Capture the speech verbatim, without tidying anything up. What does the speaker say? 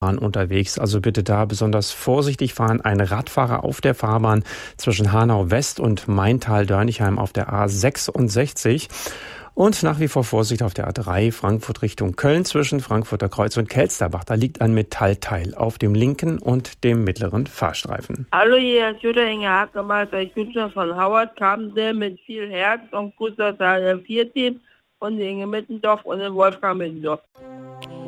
unterwegs, also bitte da besonders vorsichtig fahren. Ein Radfahrer auf der Fahrbahn zwischen Hanau West und Maintal-Dörnigheim auf der A sechsundsechzig. Und nach wie vor Vorsicht auf der A drei Frankfurt Richtung Köln zwischen Frankfurter Kreuz und Kelsterbach. Da liegt ein Metallteil auf dem linken und dem mittleren Fahrstreifen. Hallo, hier ist Jutta Inge Hackermeister, Günther von Howard, Kabendell mit viel Herz und Grüß aus der vier Team und Inge Mittendorf und den Wolfgang Mittendorf.